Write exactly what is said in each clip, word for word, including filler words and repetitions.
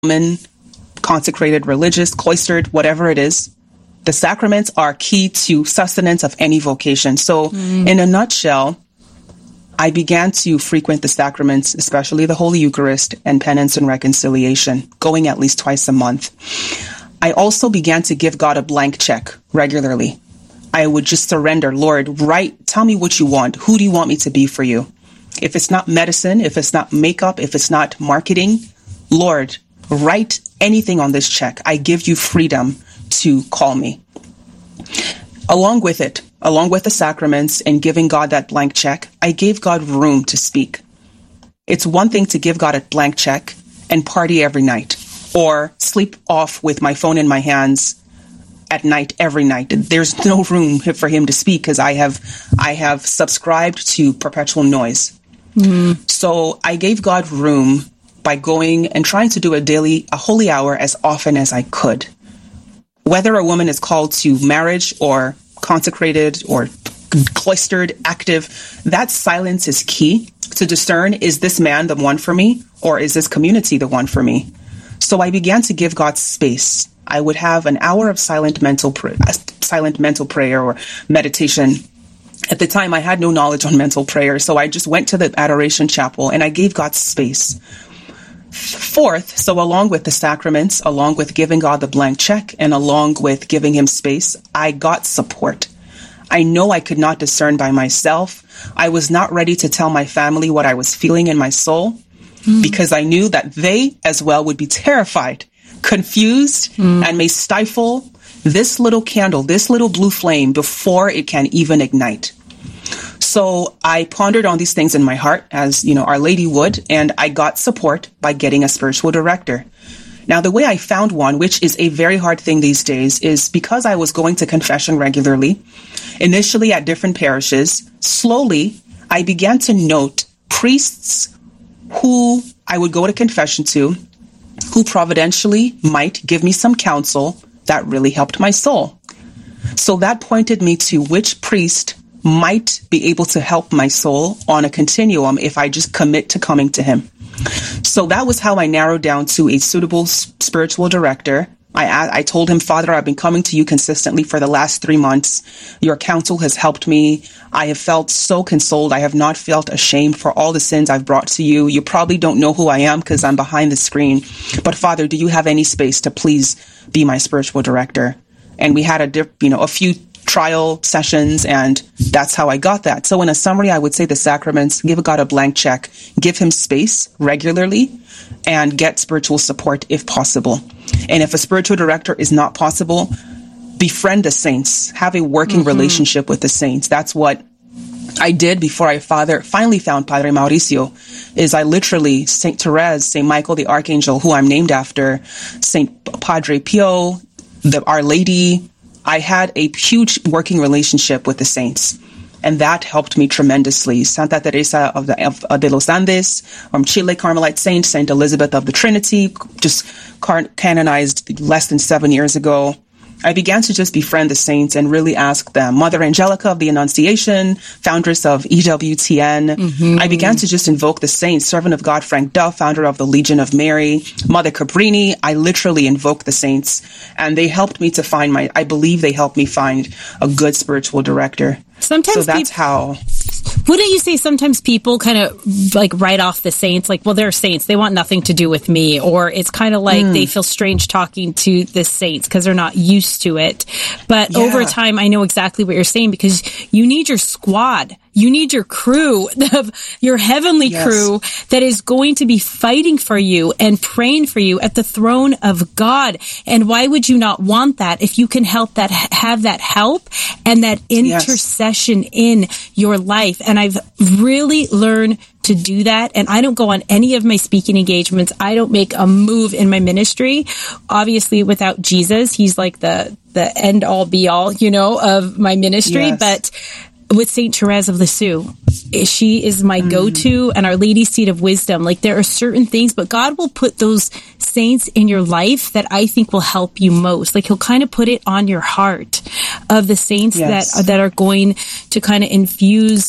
woman, consecrated, religious, cloistered, whatever it is, the sacraments are key to sustenance of any vocation. So mm. in a nutshell, I began to frequent the sacraments, especially the Holy Eucharist and penance and reconciliation, going at least twice a month. I also began to give God a blank check regularly. I would just surrender, Lord, write, tell me what you want. Who do you want me to be for you? If it's not medicine, if it's not makeup, if it's not marketing, Lord, write anything on this check. I give you freedom to call me. Along with it, along with the sacraments and giving God that blank check, I gave God room to speak. It's one thing to give God a blank check and party every night, or sleep off with my phone in my hands at night, every night. There's no room for him to speak because I have, I have subscribed to perpetual noise. Mm-hmm. So I gave God room by going and trying to do a daily, a holy hour as often as I could. Whether a woman is called to marriage or consecrated or cloistered, active, that silence is key to discern, is this man the one for me, or is this community the one for me? So I began to give God space. I would have an hour of silent mental pr- silent mental prayer or meditation. At the time, I had no knowledge on mental prayer, so I just went to the Adoration Chapel and I gave God space. Fourth, so along with the sacraments, along with giving God the blank check, and along with giving him space, I got support. I know I could not discern by myself. I was not ready to tell my family what I was feeling in my soul, mm. because I knew that they as well would be terrified, confused, mm. and may stifle this little candle, this little blue flame before it can even ignite. So I pondered on these things in my heart, as, you know, Our Lady would, and I got support by getting a spiritual director. Now, the way I found one, which is a very hard thing these days, is because I was going to confession regularly, initially at different parishes. Slowly, I began to note priests who I would go to confession to, who providentially might give me some counsel that really helped my soul. So that pointed me to which priest might be able to help my soul on a continuum if I just commit to coming to him. So that was how I narrowed down to a suitable spiritual director. I, I told him, Father, I've been coming to you consistently for the last three months. Your counsel has helped me. I have felt so consoled. I have not felt ashamed for all the sins I've brought to you. You probably don't know who I am because I'm behind the screen. But Father, do you have any space to please be my spiritual director? And we had a, diff, you know, a few trial sessions, and that's how I got that. So in a summary, I would say the sacraments, give God a blank check, give him space regularly, and get spiritual support if possible. And if a spiritual director is not possible, befriend the saints, have a working mm-hmm. relationship with the saints. That's what I did before I father, finally found Padre Mauricio, is I literally, Saint Therese, Saint Michael the Archangel, who I'm named after, Saint Padre Pio, the Our Lady, I had a huge working relationship with the saints, and that helped me tremendously. Santa Teresa of, the, of, of de los Andes, from Chile, Carmelite saint, Saint Elizabeth of the Trinity, just car- canonized less than seven years ago. I began to just befriend the saints and really ask them. Mother Angelica of the Annunciation, foundress of E W T N. Mm-hmm. I began to just invoke the saints. Servant of God Frank Duff, founder of the Legion of Mary. Mother Cabrini. I literally invoked the saints, and they helped me to find my, I believe they helped me find a good spiritual director. Sometimes so that's people, how. Wouldn't you say sometimes people kind of like write off the saints? Like, well, they're saints. They want nothing to do with me. Or it's kind of like mm. they feel strange talking to the saints because they're not used to it. But yeah. over time, I know exactly what you're saying, because you need your squad. You need your crew, your heavenly yes. crew that is going to be fighting for you and praying for you at the throne of God. And why would you not want that if you can help that, have that help and that intercession yes. in your life? And I've really learned to do that. And I don't go on any of my speaking engagements. I don't make a move in my ministry. Obviously, without Jesus, he's like the, the end all be all, you know, of my ministry. Yes. But with Saint Therese of Lisieux, she is my mm. go-to, and Our Lady's Seat of Wisdom. Like, there are certain things, but God will put those saints in your life that I think will help you most. Like, he'll kind of put it on your heart of the saints yes. that, that are going to kind of infuse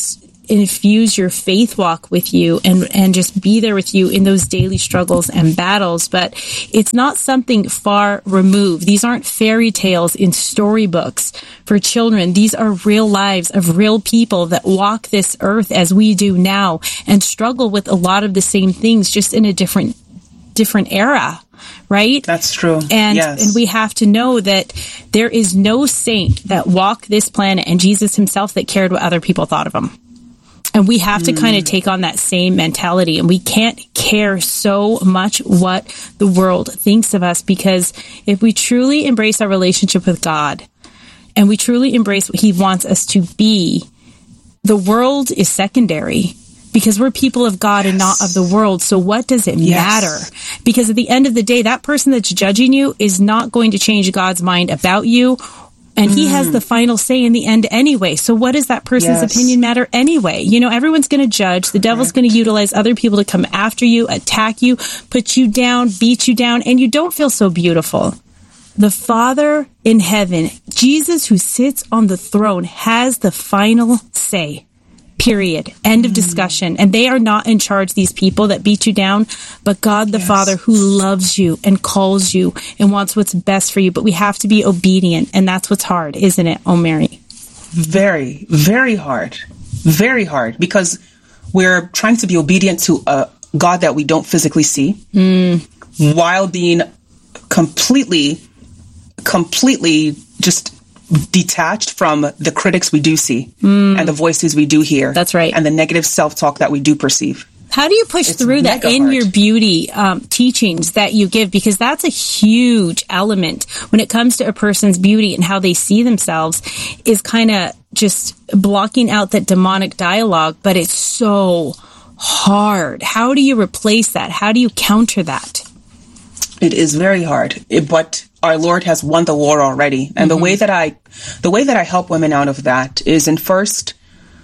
infuse your faith walk with you and, and just be there with you in those daily struggles and battles. But it's not something far removed. These aren't fairy tales in storybooks for children. These are real lives of real people that walk this earth as we do now and struggle with a lot of the same things, just in a different, different era. Right? That's true. And, yes. and we have to know that there is no saint that walked this planet, and Jesus himself, that cared what other people thought of him. And we have to mm. kind of take on that same mentality, and we can't care so much what the world thinks of us, because if we truly embrace our relationship with God and we truly embrace what he wants us to be, the world is secondary. Because we're people of God, yes, and not of the world. So what does it yes. matter? Because at the end of the day, that person that's judging you is not going to change God's mind about you. And mm. he has the final say in the end anyway. So what does that person's yes. opinion matter anyway? You know, everyone's going to judge. The devil's going to utilize other people to come after you, attack you, put you down, beat you down, and you don't feel so beautiful. The Father in heaven, Jesus who sits on the throne, has the final say. Period. End of discussion. And they are not in charge, these people that beat you down, but God the yes. Father, who loves you and calls you and wants what's best for you. But we have to be obedient. And that's what's hard, isn't it, oh Mary? Very, very hard. Very hard. Because we're trying to be obedient to a God that we don't physically see, mm. while being completely, completely just detached from the critics we do see mm. and the voices we do hear. That's right. And the negative self-talk that we do perceive. How do you push it's through that in hard. your beauty um, teachings that you give? Because that's a huge element when it comes to a person's beauty and how they see themselves, is kind of just blocking out that demonic dialogue. But it's so hard. How do you replace that? How do you counter that? It is very hard, it, but our Lord has won the war already. And mm-hmm. the way that I, the way that I help women out of that is in first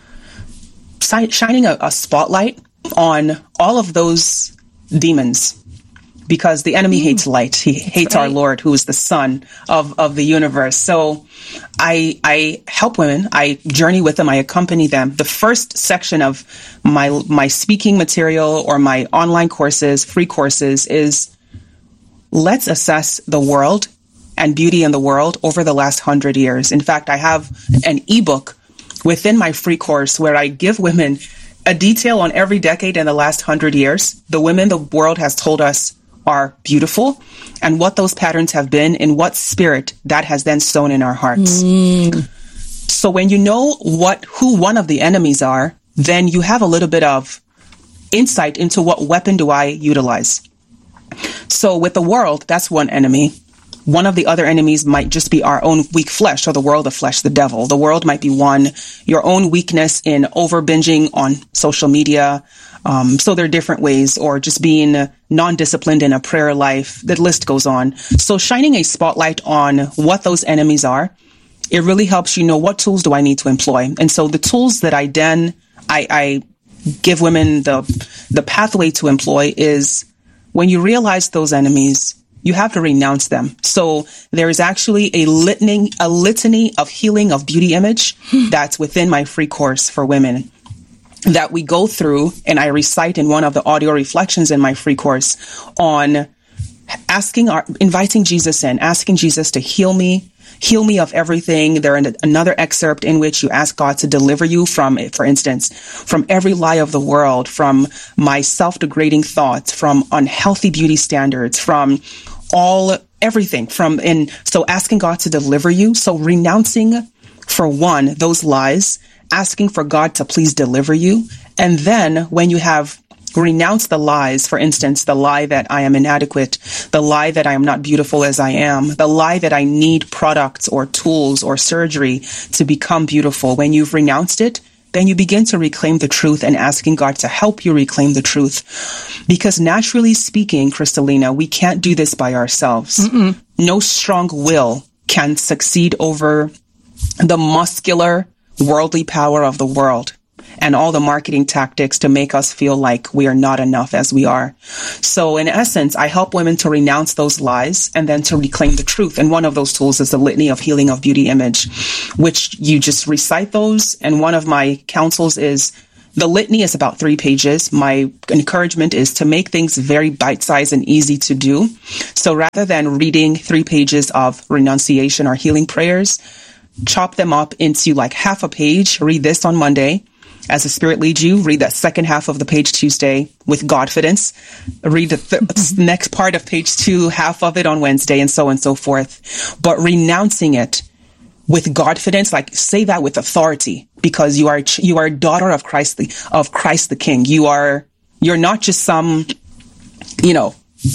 si- shining a, a spotlight on all of those demons, because the enemy mm. hates light. He hates right. our Lord, who is the Son of, of the universe. So I, I help women. I journey with them. I accompany them. The first section of my, my speaking material or my online courses, free courses, is let's assess the world and beauty in the world over the last hundred years. In fact, I have an ebook within my free course where I give women a detail on every decade in the last hundred years, the women the world has told us are beautiful, and what those patterns have been, and what spirit that has then sown in our hearts. Mm. So when you know what who one of the enemies are, then you have a little bit of insight into what weapon do I utilize. So with the world, that's one enemy. One of the other enemies might just be our own weak flesh, or the world of flesh, the devil. The world might be one. Your own weakness in over binging on social media. Um, so there are different ways, or just being non-disciplined in a prayer life. The list goes on. So shining a spotlight on what those enemies are, it really helps you know what tools do I need to employ. And so the tools that I then, I, I give women the, the pathway to employ is, when you realize those enemies, you have to renounce them. So there is actually a litany, a litany of healing of beauty image that's within my free course for women that we go through, and I recite in one of the audio reflections in my free course on asking our, inviting Jesus in, asking Jesus to heal me, heal me of everything. There is another excerpt in which you ask God to deliver you from, for instance, from every lie of the world, from my self-degrading thoughts, from unhealthy beauty standards, from all, everything from, and so asking God to deliver you. So renouncing, for one, those lies, asking for God to please deliver you. And then when you have renounce the lies, for instance, the lie that I am inadequate, the lie that I am not beautiful as I am, the lie that I need products or tools or surgery to become beautiful. When you've renounced it, then you begin to reclaim the truth and asking God to help you reclaim the truth. Because naturally speaking, Kristalina, we can't do this by ourselves. Mm-mm. No strong will can succeed over the muscular, worldly power of the world and all the marketing tactics to make us feel like we are not enough as we are. So in essence, I help women to renounce those lies and then to reclaim the truth. And one of those tools is the litany of healing of beauty image, which you just recite those. And one of my counsels is The litany is about three pages. My encouragement is to make things very bite-sized and easy to do. So rather than reading three pages of renunciation or healing prayers, chop them up into like half a page. Read this on Monday. As the Spirit leads you, read that second half of the page Tuesday with Godfidence. Read the th- next part of page two, half of it on Wednesday, and so on and so forth. But renouncing it with Godfidence, like say that with authority, because you are you are a daughter of Christ, the, of Christ the King. You are you're not just some, you know,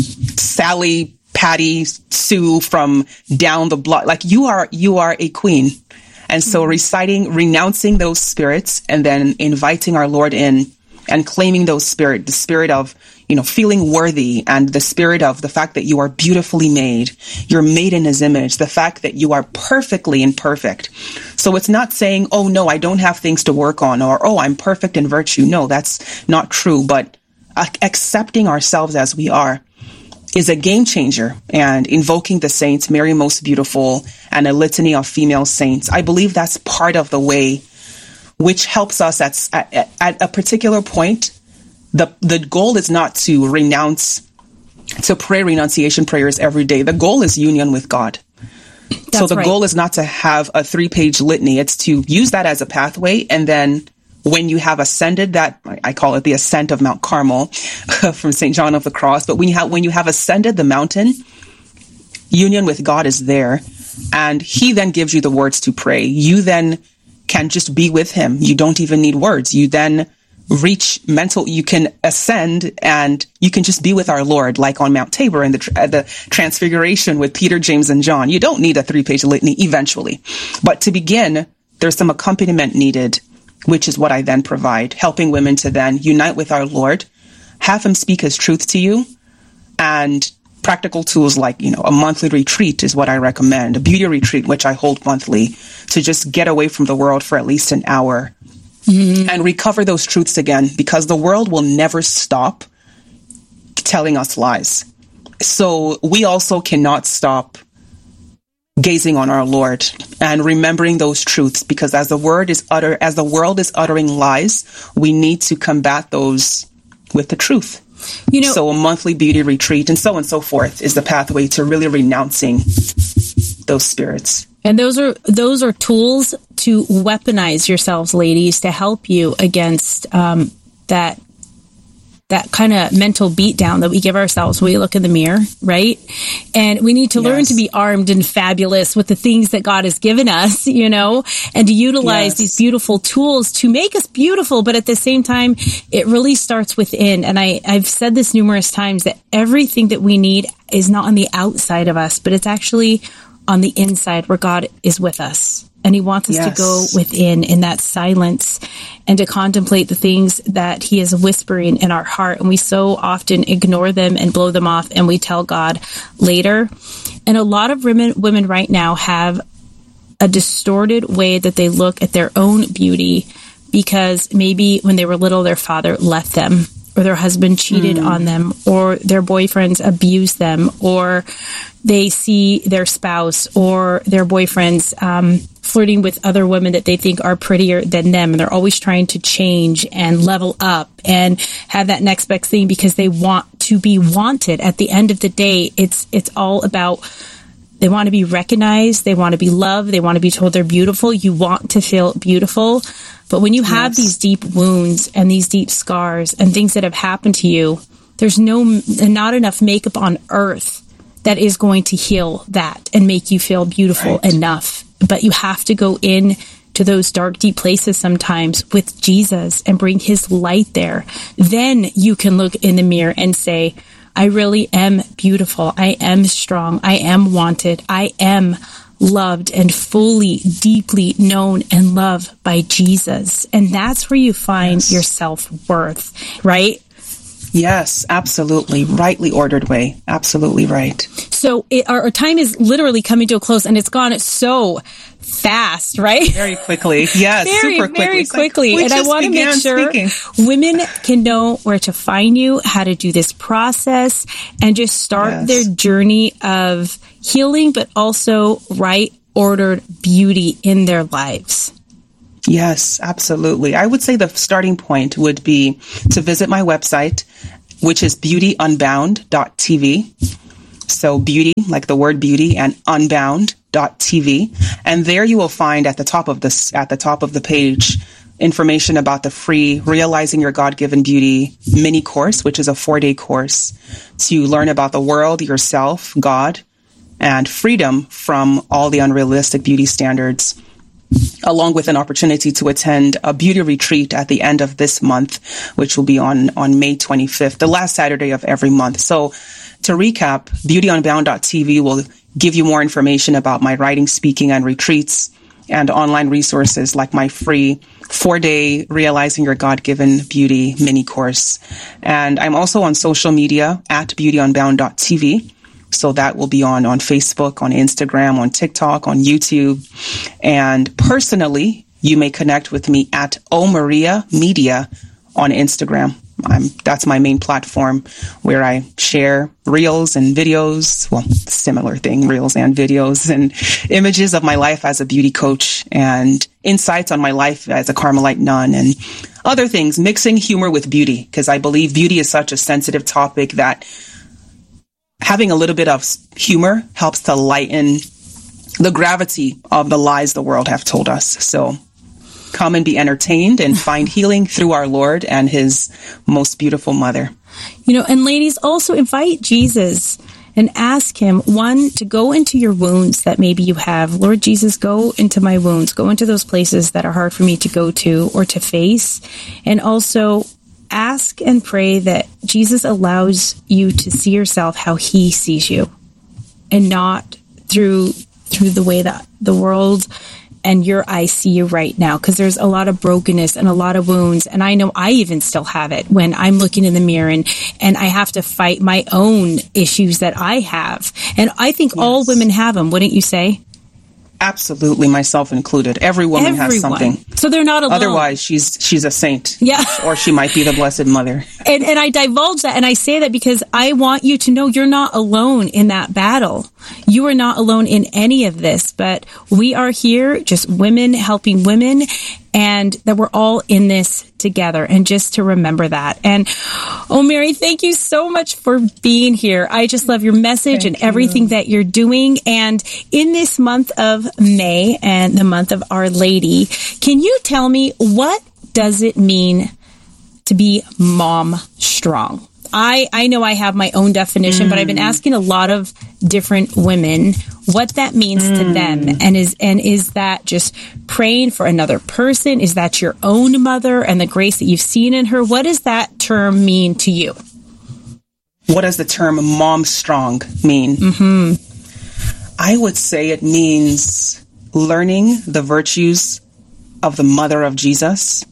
Sally, Patty, Sue from down the block. Like you are you are a queen. And so reciting, renouncing those spirits, and then inviting our Lord in and claiming those spirit, the spirit of, you know, feeling worthy, and the spirit of the fact that you are beautifully made, you're made in his image, the fact that you are perfectly imperfect. So it's not saying, oh no, I don't have things to work on, or, oh, I'm perfect in virtue. No, that's not true. But uh, accepting ourselves as we are is a game changer. And invoking the saints, Mary Most Beautiful, and a litany of female saints, I believe that's part of the way which helps us at, at, at a particular point. The, the goal is not to renounce, to pray renunciation prayers every day. The goal is union with God. That's so the right. goal is not to have a three-page litany. It's to use that as a pathway, and then when you have ascended that, I call it the ascent of Mount Carmel from Saint John of the Cross, but when you have, when you have ascended the mountain, union with God is there, and he then gives you the words to pray. You then can just be with him. You don't even need words. You then reach mental, you can ascend, and you can just be with our Lord, like on Mount Tabor and the, uh, the Transfiguration with Peter, James, and John. You don't need a three-page litany eventually. But to begin, there's some accompaniment needed, which is what I then provide, helping women to then unite with our Lord, have him speak his truth to you, and practical tools like, you know, a monthly retreat is what I recommend, a beauty retreat, which I hold monthly, to just get away from the world for at least an hour mm-hmm. and recover those truths again, because the world will never stop telling us lies. So we also cannot stop gazing on our Lord and remembering those truths, because as the word is utter, as the world is uttering lies, we need to combat those with the truth. You know, so a monthly beauty retreat and so on and so forth is the pathway to really renouncing those spirits. And those are those are tools to weaponize yourselves, ladies, to help you against um, that that kind of mental beatdown that we give ourselves when we look in the mirror, right? And we need to yes. learn to be armed and fabulous with the things that God has given us, you know, and to utilize yes. these beautiful tools to make us beautiful. But at the same time, it really starts within. And I, I've said this numerous times, that everything that we need is not on the outside of us, but it's actually on the inside, where God is with us. And he wants us yes. to go within in that silence and to contemplate the things that he is whispering in our heart. And we so often ignore them and blow them off, and we tell God later. And a lot of women, women right now have a distorted way that they look at their own beauty, because maybe when they were little, their father left them, or their husband cheated mm. on them, or their boyfriends abused them, or they see their spouse or their boyfriends um, flirting with other women that they think are prettier than them. And they're always trying to change and level up and have that next best thing, because they want to be wanted. At the end of the day, it's it's all about, they want to be recognized, they want to be loved, they want to be told they're beautiful. You want to feel beautiful. But when you have yes. these deep wounds and these deep scars and things that have happened to you, there's no not enough makeup on earth that is going to heal that and make you feel beautiful right. enough. But you have to go in to those dark, deep places sometimes with Jesus and bring his light there. Then you can look in the mirror and say, I really am beautiful. I am strong. I am wanted. I am loved and fully, deeply known and loved by Jesus. And that's where you find yes. your self-worth, right? Yes, absolutely. Rightly ordered way. Absolutely right. So it, our, our time is literally coming to a close, and it's gone so fast, right? Very quickly. Yes, very, super quickly. Very quickly. Like, and I want to make sure speaking. women can know where to find you, how to do this process, and just start yes. their journey of healing, but also right ordered beauty in their lives. Yes, absolutely. I would say the starting point would be to visit my website, which is beauty unbound dot t v. So beauty, like the word beauty, and unbound dot t v. And there you will find at the top of this, at the top of the page, information about the free Realizing Your God-Given Beauty mini course, which is a four-day course to learn about the world, yourself, God, and freedom from all the unrealistic beauty standards, along with an opportunity to attend a beauty retreat at the end of this month, which will be on, on May twenty-fifth, the last Saturday of every month. So to recap, beauty unbound dot t v will give you more information about my writing, speaking, and retreats, and online resources like my free four-day Realizing Your God-Given Beauty mini course. And I'm also on social media at beauty unbound dot t v. So that will be on, on Facebook, on Instagram, on TikTok, on YouTube. And personally, you may connect with me at O Maria Media on Instagram. I'm, that's my main platform where I share reels and videos, well, similar thing, reels and videos, and images of my life as a beauty coach and insights on my life as a Carmelite nun and other things, mixing humor with beauty, because I believe beauty is such a sensitive topic that having a little bit of humor helps to lighten the gravity of the lies the world have told us. So come and be entertained and find healing through our Lord and his most beautiful mother. You know, and ladies, also invite Jesus and ask him, one, to go into your wounds that maybe you have. Lord Jesus, go into my wounds, go into those places that are hard for me to go to or to face. And also ask and pray that Jesus allows you to see yourself how he sees you and not through through the way that the world and your eyes see you right now, because there's a lot of brokenness and a lot of wounds. And I know I even still have it when I'm looking in the mirror and, and I have to fight my own issues that I have. And I think yes. all women have them, wouldn't you say? Absolutely, myself included. Every woman Everyone. has something. So they're not alone. Otherwise, she's she's a saint. Yeah. Or she might be the Blessed Mother. And and I divulge that and I say that because I want you to know you're not alone in that battle. You are not alone in any of this, but we are here, just women helping women, and that we're all in this together. And just to remember that. And oh, Mary, thank you so much for being here. I just love your message thank and everything you. that you're doing. And in this month of May and the month of Our Lady, can you tell me, what does it mean to be mom strong? I, I know I have my own definition, mm. but I've been asking a lot of different women what that means mm. to them. And is, and is that just praying for another person? Is that your own mother and the grace that you've seen in her? What does that term mean to you? What does the term mom strong mean? Mm-hmm. I would say it means learning the virtues of the mother of Jesus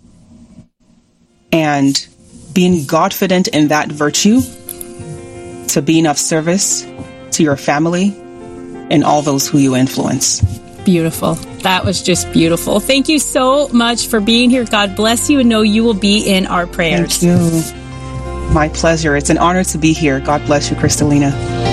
and being confident in that virtue to being of service to your family and all those who you influence. Beautiful. That was just beautiful. Thank you so much for being here. God bless you, and know you will be in our prayers. Thank you. My pleasure. It's an honor to be here. God bless you, Kristalina.